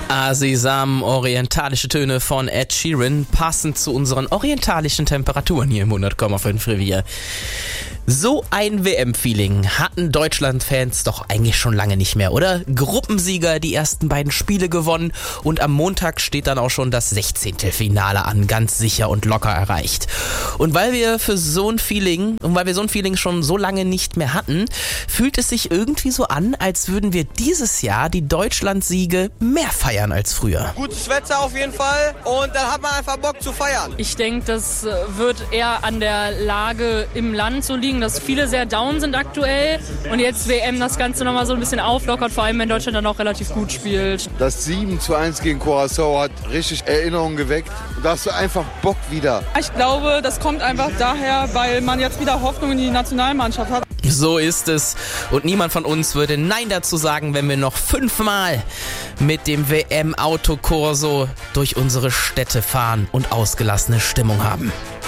Asisam, orientalische Töne von Ed Sheeran, passend zu unseren orientalischen Temperaturen hier im 100,5 Revier. So ein WM-Feeling hatten Deutschland-Fans doch eigentlich schon lange nicht mehr, oder? Gruppensieger, die ersten beiden Spiele gewonnen und am Montag steht dann auch schon das 16. Finale an, ganz sicher und locker erreicht. Und weil wir so ein Feeling schon so lange nicht mehr hatten, fühlt es sich irgendwie so an, als würden wir dieses Jahr die Deutschland-Siege mehr feiern als früher. Gutes Wetter auf jeden Fall und dann hat man einfach Bock zu feiern. Ich denke, das wird eher an der Lage im Land so liegen, dass viele sehr down sind aktuell und jetzt WM das Ganze nochmal so ein bisschen auflockert, vor allem wenn Deutschland dann auch relativ gut spielt. Das 7:1 gegen Curaçao hat richtig Erinnerungen geweckt. Da hast du einfach Bock wieder. Ich glaube, das kommt einfach daher, weil man jetzt wieder Hoffnung in die Nationalmannschaft hat. So ist es. Und niemand von uns würde Nein dazu sagen, wenn wir noch 5-mal mit dem WM-Autokorso durch unsere Städte fahren und ausgelassene Stimmung haben.